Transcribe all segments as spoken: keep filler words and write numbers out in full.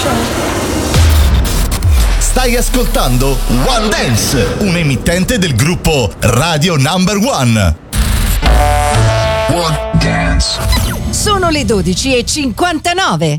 Stai ascoltando One Dance, un emittente del gruppo Radio Number One. One Dance. Sono le dodici e cinquantanove.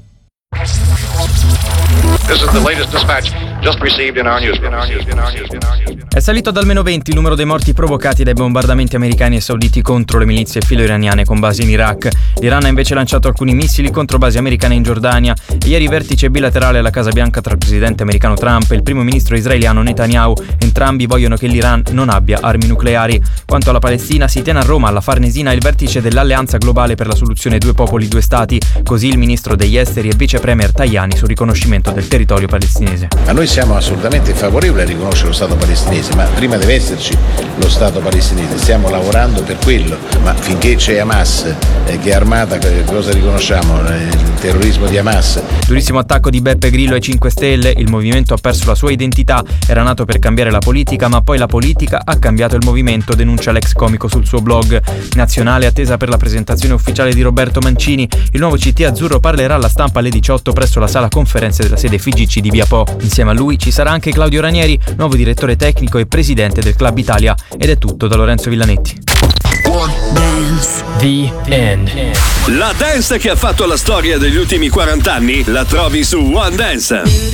This is the latest dispatch just received in our newsroom. È salito ad almeno venti il numero dei morti provocati dai bombardamenti americani e sauditi contro le milizie filo-iraniane con basi in Iraq. L'Iran ha invece lanciato alcuni missili contro basi americane in Giordania. E ieri vertice bilaterale alla Casa Bianca tra il presidente americano Trump e il primo ministro israeliano Netanyahu. Entrambi vogliono che l'Iran non abbia armi nucleari. Quanto alla Palestina, si tiene a Roma, alla Farnesina, il vertice dell'Alleanza Globale per la Soluzione Due Popoli, Due Stati. Così il ministro degli esteri e vice premier Tajani sul riconoscimento del territorio palestinese. Ma noi siamo assolutamente favorevoli a riconoscere lo Stato palestinese, ma prima deve esserci lo Stato palestinese, stiamo lavorando per quello, ma finché c'è Hamas eh, che è armata, cosa riconosciamo? Il terrorismo di Hamas. Durissimo attacco di Beppe Grillo ai cinque Stelle, il movimento ha perso la sua identità, era nato per cambiare la politica, ma poi la politica ha cambiato il movimento, denuncia l'ex comico sul suo blog. Nazionale attesa per la presentazione ufficiale di Roberto Mancini, il nuovo C T azzurro parlerà alla stampa alle diciotto presso la sala conferenze della sede F G C di Via Po. Insieme a lui ci sarà anche Claudio Ranieri, nuovo direttore tecnico e presidente del Club Italia. Ed è tutto da Lorenzo Villanetti. One Dance. The End. La dance che ha fatto la storia degli ultimi quaranta anni la trovi su One Dance.